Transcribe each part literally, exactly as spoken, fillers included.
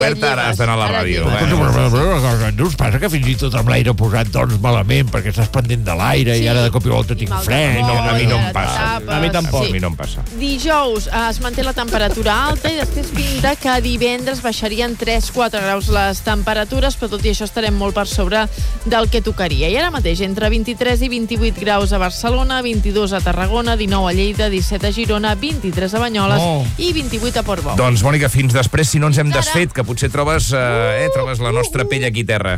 Berta, ara has d'anar a la ràdio. No us passa que fins i tot amb l'aire posat dorms malament perquè estàs pendent de l'aire i ara de cop i volta tinc fred? No, a mi no em passa. A mi tampoc. A mi no em passa. Dijous es manté la temperatura alta i després pinta que divendres baixarien tres a quatre graus les temperatures, però tot i això estarem molt per sobre del que tocaria. I ara mateix entre vint-i-tres i vint-i-vuit graus a Barcelona, vint-i-dos a Tarragona, dinou a Lleida, disset a Girona, vint-i-tres a Banyoles oh. i vint-i-vuit a Portbou. Doncs, Mònica, fins després, si no ens hem desfet, que potser trobes, eh, trobes la nostra pell aquí terra.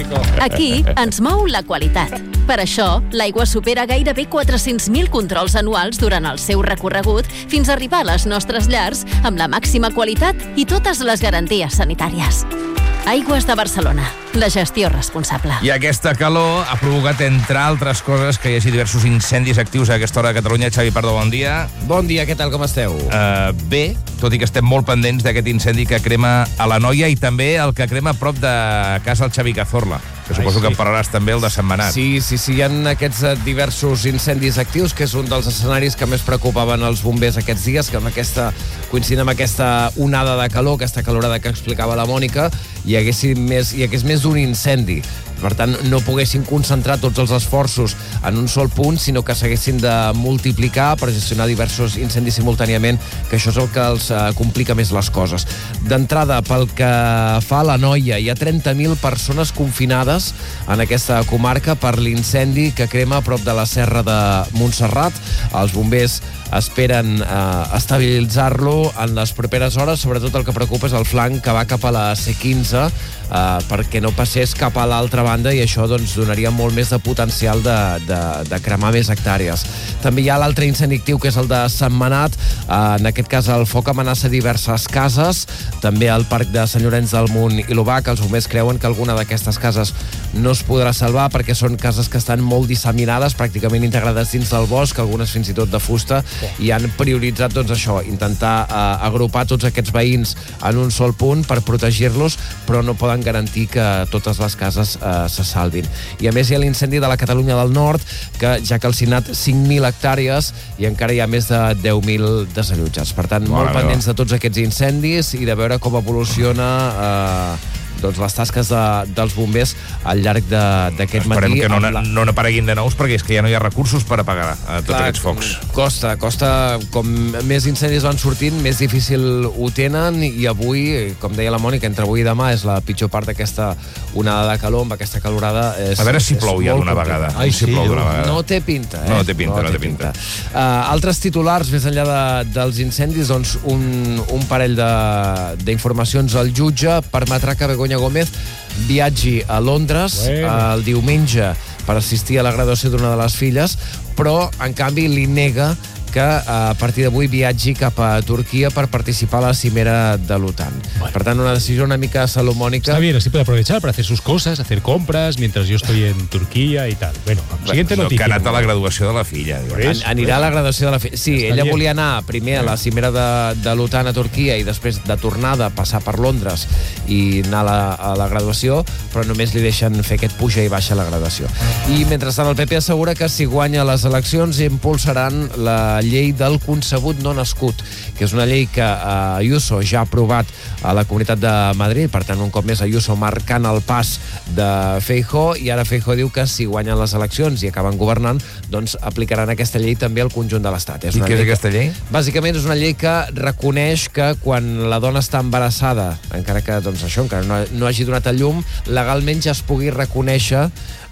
Aquí ens mou la qualitat. Per això, l'aigua supera gairebé quatre-cents mil controls anuals durant el seu recorregut fins a arribar a les nostres llars amb la màxima qualitat i totes les garanties sanitàries. Aigües de Barcelona, la gestió responsable. I aquesta calor ha provocat, entre altres coses, que hi hagi diversos incendis actius a aquesta hora de Catalunya. Xavi Pardo, bon dia. Bon dia, què tal, com esteu? Uh, bé, tot i que estem molt pendents d'aquest incendi que crema a la Noia i també el que crema a prop de casa el Xavi Cazorla, que suposo Ai, sí. que en parlaràs també el de Sentmenat. Sí, sí, sí, hi ha aquests diversos incendis actius, que és un dels escenaris que més preocupaven els bombers aquests dies, que amb aquesta, coincidint amb aquesta onada de calor, aquesta calorada que explicava la Mònica, hi hagués més, hi hagués més d'un incendi. Per tant, no poguessin concentrar tots els esforços en un sol punt, sinó que s'haguessin de multiplicar per gestionar diversos incendis simultàniament, que això és el que els eh, complica més les coses. D'entrada, pel que fa a la Noia, hi ha trenta mil persones confinades en aquesta comarca per l'incendi que crema a prop de la Serra de Montserrat. Els bombers esperen eh, estabilitzar-lo en les properes hores. Sobretot el que preocupa és el flanc que va cap a la C quinze, eh, perquè no passés cap a l'altra banda, i això doncs, donaria molt més de potencial de, de, de cremar més hectàrees. També hi ha l'altre incendi actiu, que és el de Sentmenat. Eh, en aquest cas el foc amenaça diverses cases, també al parc de Sant Llorenç del Munt i l'Obac. Els bombers creuen que alguna d'aquestes cases no es podrà salvar perquè són cases que estan molt disseminades, pràcticament integrades dins del bosc, algunes fins i tot de fusta, i han prioritzat doncs, això, intentar eh, agrupar tots aquests veïns en un sol punt per protegir-los, però no poden garantir que totes les cases eh, se salvin. I a més hi ha l'incendi de la Catalunya del Nord, que ja ha calcinat cinc mil hectàrees i encara hi ha més de deu mil desallotjats. Per tant, molt pendents de tots aquests incendis i de veure com evoluciona eh, doncs les tasques de, dels bombers al llarg d'aquest matí. Esperem que no, la... no n'apareguin de nous, perquè és que ja no hi ha recursos per apagar a tots Clar, aquests focs. Costa, costa. Com més incendis van sortint, més difícil ho tenen, i avui, com deia la Mònica, entre avui i demà és la pitjor part d'aquesta onada de calor, amb aquesta calorada. És, a veure si plou ja d'una vegada. Ai, si sí, plou d'una vegada. No té pinta, eh? No té pinta, no, no té pinta. pinta. Uh, altres titulars, més enllà de, dels incendis, doncs un, un parell d'informacions. El jutge permetrà que Begoña Gómez viatgi a Londres bueno. el diumenge per assistir a la graduació d'una de les filles, però en canvi li nega que a partir d'avui viatgi cap a Turquia per participar a la cimera de l'OTAN. Bueno. Per tant, una decisió una mica salomònica. Está bien, así puede aprovechar para hacer sus cosas, hacer compras, mientras yo estoy en Turquía y tal. Bueno, bueno siguiente no, noticia. Que ha anat a la graduació de la filla. An anirà a la graduació de la filla. Sí, ella bien. volia anar primer a la cimera de, de l'OTAN a Turquia i després de tornada passar per Londres i anar a la, a la graduació, però només li deixen fer aquest puja i baixa a la graduació. I mentrestant el P P assegura que si guanya les eleccions impulsaran la llei del concebut no nascut, que és una llei que eh, Ayuso ja ha aprovat a la Comunitat de Madrid. Per tant, un cop més Ayuso marcant el pas de Feijóo, i ara Feijóo diu que si guanyen les eleccions i acaben governant, doncs aplicaran aquesta llei també al conjunt de l'Estat. I què és aquesta llei? Bàsicament és una llei que reconeix que quan la dona està embarassada, encara que doncs, això encara no, no hagi donat a llum, legalment ja es pugui reconèixer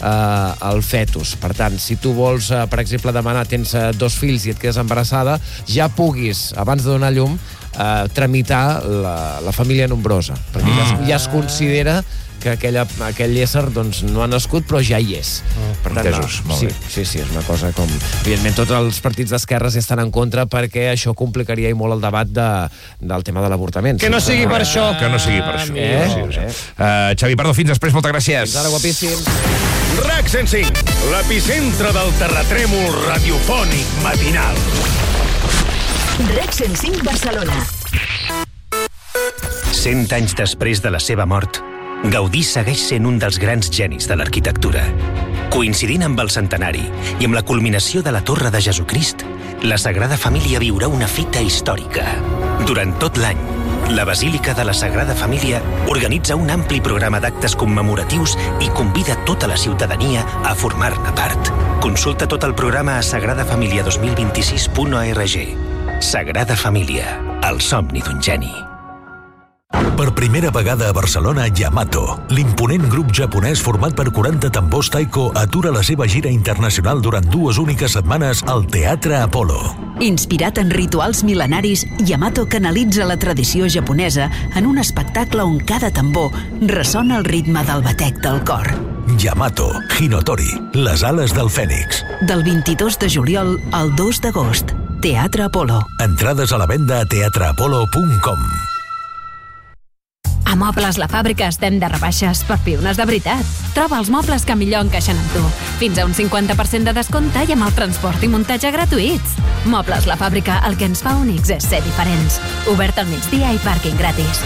eh, el fetus. Per tant, si tu vols, eh, per exemple, demanar, tens eh, dos fills i et quedes embarassada, ja puguis, abans de donar llum, eh, tramitar la, la família nombrosa, perquè ja, ja es considera que aquella, aquell ésser doncs, no ha nascut, però ja hi és. Per tant, Entesos, no, sí, sí, sí, és una cosa com... Evidentment, tots els partits d'esquerres estan en contra perquè això complicaria i molt el debat de, del tema de l'avortament. Que no sigui per això. Que no sigui per això. Eh? Sí, sí. Uh, Xavi Pardo, fins després, moltes gràcies. Fins ara, guapíssim. RAC cent cinc, l'epicentre del terratrèmol radiofònic matinal. RAC cent cinc Barcelona. Cent anys després de la seva mort, Gaudí segueix sent un dels grans genis de l'arquitectura. Coincidint amb el centenari i amb la culminació de la Torre de Jesucrist, la Sagrada Família viurà una fita històrica. Durant tot l'any, La Basílica de la Sagrada Família organitza un ampli programa d'actes commemoratius i convida tota la ciutadania a formar-ne part. Consulta tot el programa a sagrada família dos mil vint-i-sis punt org. Sagrada Família, el somni d'un geni. Per primera vegada a Barcelona, Yamato, l'imponent grup japonès format per quaranta tambors taiko, atura la seva gira internacional durant dues úniques setmanes al Teatre Apolo. Inspirat en rituals mil·lenaris, Yamato canalitza la tradició japonesa en un espectacle on cada tambor ressona el ritme del batec del cor. Yamato, Hinotori, les ales del Fènix. Del vint-i-dos de juliol al dos d'agost. Teatre Apolo. Entrades a la venda a teatre apolo punt com. A Mobles La Fàbrica estem de rebaixes per piunes de veritat. Troba els mobles que millor encaixen amb tu. Fins a un cinquanta per cent de descompte i amb el transport i muntatge gratuïts. Mobles La Fàbrica, el que ens fa únics és ser diferents. Obert al migdia i pàrquing gratis.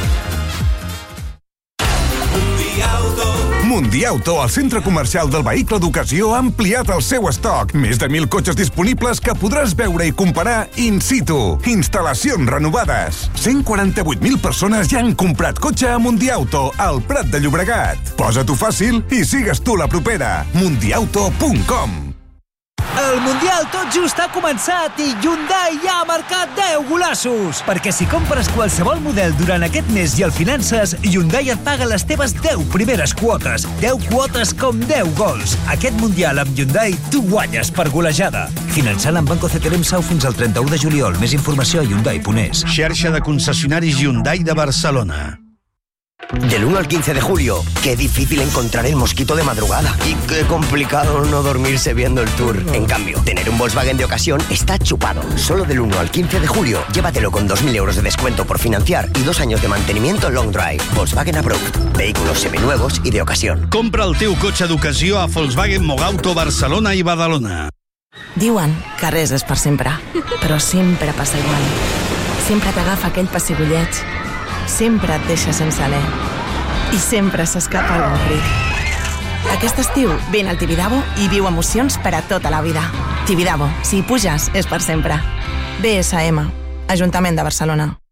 Mundiauto, el centre comercial del vehicle d'ocasió, ha ampliat el seu estoc. Més de mil cotxes disponibles que podràs veure i comparar in situ. Instal·lacions renovades. cent quaranta-vuit mil persones ja han comprat cotxe a Mundiauto, al Prat de Llobregat. Posa-t'ho fàcil i sigues tu la propera. mundiauto punt com. El Mundial tot just ha començat i Hyundai ja ha marcat deu golassos. Perquè si compres qualsevol model durant aquest mes i el finances, Hyundai et paga les teves deu primeres quotes. deu quotes com deu gols. Aquest Mundial amb Hyundai tu guanyes per golejada. Finançant amb Banco C T R M Sau fins al trenta-u de juliol. Més informació a Hyundai punt es. Xarxa de concessionaris Hyundai de Barcelona. Del uno al quince de julio, qué difícil encontrar el mosquito de madrugada. Y qué complicado no dormirse viendo el Tour. En cambio, tener un Volkswagen de ocasión está chupado. Solo del uno al quince de julio, llévatelo con dos mil euros de descuento por financiar y dos años de mantenimiento long drive. Volkswagen Approved. Vehículos seminuevos y de ocasión. Compra el teu cotxe d'ocasió a Volkswagen Mogauto Barcelona i Badalona. Diuen que res és per sempre, però sempre passa igual. Sempre t'agafa aquell pessigolleig. Sempre et deixa sense alè. I sempre s'escapa el bon ric. Aquest estiu, vine al Tibidabo i viu emocions per a tota la vida. Tibidabo, si hi puges, és per sempre. B S M, Ajuntament de Barcelona.